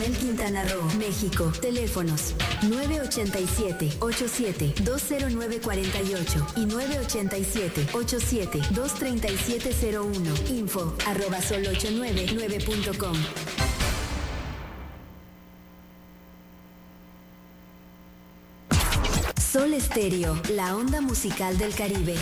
En Quintana Roo, México. Teléfonos 987-87-20948 y 987-87-23701. info@sol899.com. Sol Estéreo, la onda musical del Caribe.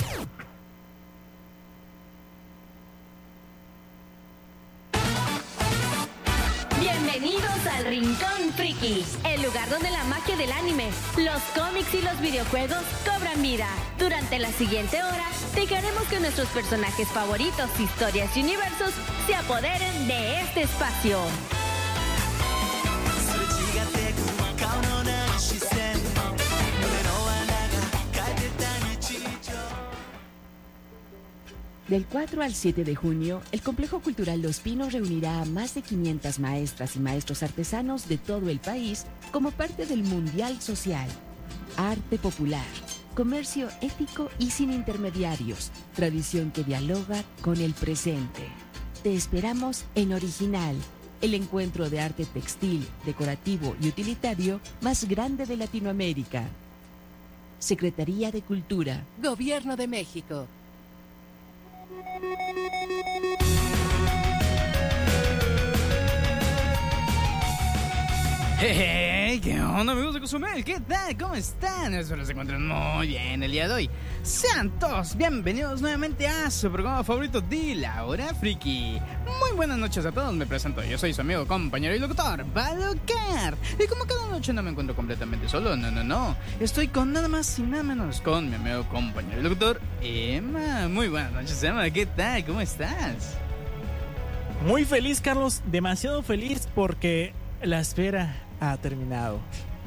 Bienvenidos al Rincón Friki, el lugar donde la magia del anime, los cómics y los videojuegos cobran vida. Durante la siguiente hora, dejaremos que nuestros personajes favoritos, historias y universos se apoderen de este espacio. Del 4 al 7 de junio, el Complejo Cultural Los Pinos reunirá a más de 500 maestras y maestros artesanos de todo el país como parte del Mundial Social. Arte popular, comercio ético y sin intermediarios, tradición que dialoga con el presente. Te esperamos en Original, el encuentro de arte textil, decorativo y utilitario más grande de Latinoamérica. Secretaría de Cultura, Gobierno de México. Hey, ¿qué onda, amigos de Cozumel? ¿Qué tal? ¿Cómo están? Espero se encuentren muy bien el día de hoy. Sean todos bienvenidos nuevamente a su programa favorito de La Hora Friki. Muy buenas noches a todos, me presento. Yo soy su amigo, compañero y locutor, Balucar. Y como cada noche no me encuentro completamente solo, no. Estoy con nada más y nada menos con mi amigo, compañero y locutor, Emma. Muy buenas noches, Emma. ¿Qué tal? ¿Cómo estás? Muy feliz, Carlos. Demasiado feliz porque la espera ha terminado.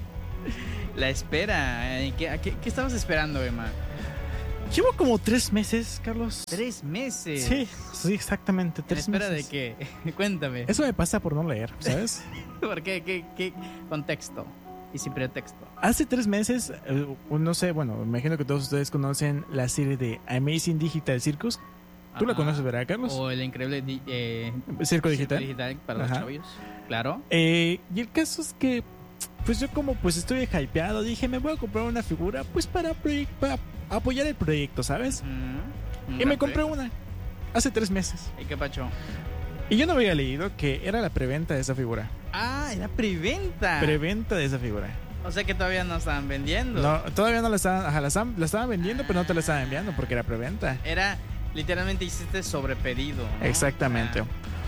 La espera. ¿Qué estabas esperando, Emma? Llevo como 3 meses, Carlos. 3 meses. Sí, exactamente 3 meses. ¿Espera de qué? Cuéntame. Eso me pasa por no leer, ¿sabes? ¿Por qué? ¿Qué contexto? Y sin pretexto. Hace 3 meses, no sé, bueno, me imagino que todos ustedes conocen la serie de Amazing Digital Circus. ¿Tú la conoces, verdad, Carlos? O el increíble Circo Digital. Digital para los chavillos. Claro. Y el caso es que, pues yo como pues estoy hypeado, dije, me voy a comprar una figura pues para apoyar el proyecto, ¿sabes? Y me compré una hace 3 meses. ¿Y qué pacho? Y yo no había leído que era la preventa de esa figura. Ah, era preventa. Preventa de esa figura. O sea que todavía no estaban vendiendo. No, todavía no la estaban, la estaban vendiendo, pero no te la estaban enviando porque era preventa. Era, literalmente hiciste sobrepedido, ¿no? Exactamente.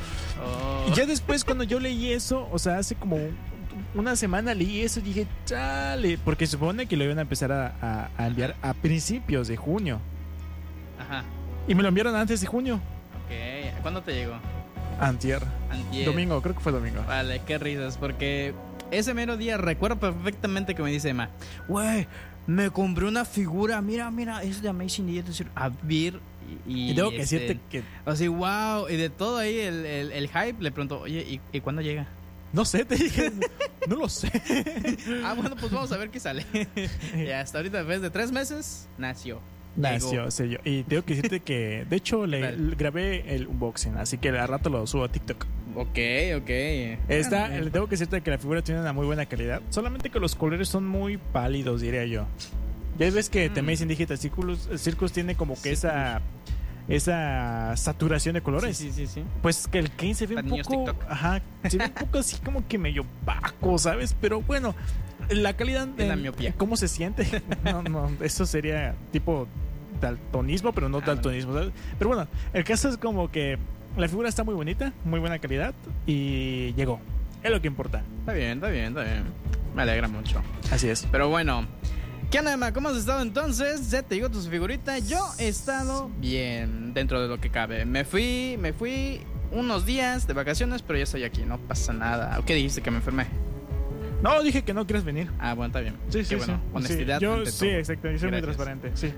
Y ya después cuando yo leí eso, o sea, hace como una semana leí eso y dije, chale, porque se supone que lo iban a empezar a enviar a principios de junio. Ajá. Y me lo enviaron antes de junio. Ok, ¿cuándo te llegó? Antier. Domingo, creo que fue domingo. Vale, qué risas, porque ese mero día recuerdo perfectamente que me dice Emma, güey, me compré una figura, mira, es de Amazing Digital, a ver. Y tengo que decirte que... Así, wow, y de todo ahí el hype, le pregunto, oye, ¿y cuándo llega? No sé, te dije, no lo sé. Bueno, pues vamos a ver qué sale. Y hasta ahorita, después de 3 meses, nació, sé yo. Y tengo que decirte que, de hecho, grabé el unboxing, así que al rato lo subo a TikTok. Ok. Tengo que decirte que la figura tiene una muy buena calidad, solamente que los colores son muy pálidos, diría yo. Ya ves que The Amazing Digital Circus tiene como que esa saturación de colores. Sí. Pues que el Kane se ve un poco... Ajá, se ve un poco así como que medio opaco, ¿sabes? Pero bueno, la calidad... la miopía. ¿Cómo se siente? No, eso sería tipo daltonismo, pero no daltonismo, ¿sabes? Pero bueno, el caso es como que la figura está muy bonita, muy buena calidad y llegó. Es lo que importa. Está bien. Me alegra mucho. Así es. Pero bueno... ¿Qué onda, Emma? ¿Cómo has estado entonces? ¿Ya te llegó tu figurita? Yo he estado bien, dentro de lo que cabe. Me fui unos días de vacaciones, pero ya estoy aquí, no pasa nada. ¿O qué dijiste, que me enfermé? No, dije que no quieres venir. Ah, bueno, está bien. Sí, bueno, sí. honestidad. Sí, exacto, yo soy muy transparente, sí.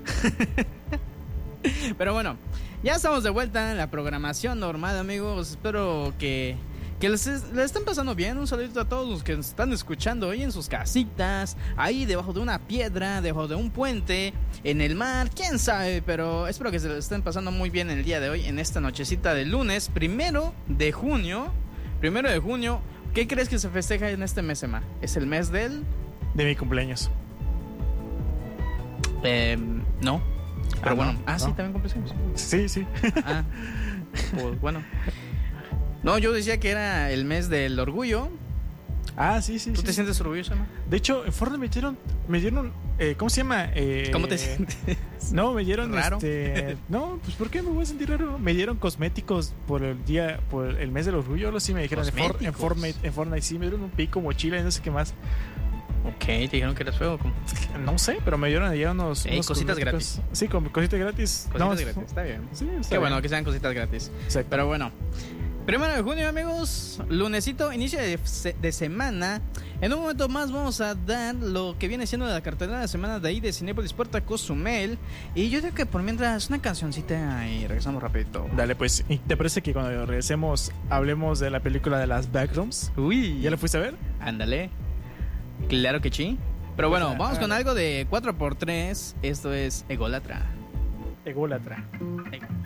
Pero bueno, ya estamos de vuelta en la programación normal, amigos. Espero que les estén pasando bien. Un saludito a todos los que nos están escuchando hoy en sus casitas, ahí debajo de una piedra, debajo de un puente, en el mar, quién sabe. Pero espero que se les estén pasando muy bien el día de hoy, en esta nochecita de lunes, 1 de junio, ¿Qué crees que se festeja en este mes, Emma? ¿Es el mes del...? De mi cumpleaños. No. Pero bueno. no, Sí, no. también cumpleaños. Sí. Pues bueno. No, yo decía que era el mes del orgullo. Sí. ¿Tú te sientes orgulloso, Emma? De hecho, en Fortnite me dieron ¿cómo se llama? ¿Cómo te sientes? No, me dieron ¿Raro? No, pues ¿por qué me voy a sentir raro? Me dieron cosméticos por el mes del orgullo, algo así me dijeron en Fortnite sí, me dieron un pico, mochila y no sé qué más. Ok, ¿te dijeron que eras feo o cómo? No sé, pero me dieron allá unos cositas cosméticos. gratis. Sí, con cositas gratis. Cositas gratis, está bien. Sí, está Qué bien. bueno que sean cositas gratis. Exacto. Pero bueno. 1 de junio, amigos, lunesito, inicio de semana. En un momento más vamos a dar lo que viene siendo la cartelera de semana de ahí de Cinépolis Puerta Cozumel. Y yo digo que por mientras una cancioncita y regresamos rapidito. Dale, pues, ¿y te parece que cuando regresemos hablemos de la película de las Backrooms? Uy, ¿Ya la fuiste a ver? ándale. Claro que sí. Pero bueno, Pues, vamos con hágale. algo de 4x3. Esto es Ególatra. Ególatra.